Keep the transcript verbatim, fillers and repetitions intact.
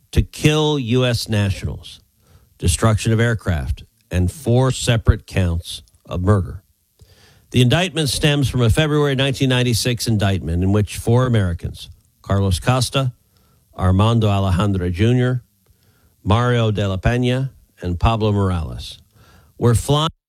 to kill U S nationals, destruction of aircraft, and four separate counts of murder. The indictment stems from a February nineteen ninety-six indictment in which four Americans, Carlos Costa, Armando Alejandra Junior, Mario de la Pena, and Pablo Morales, were flying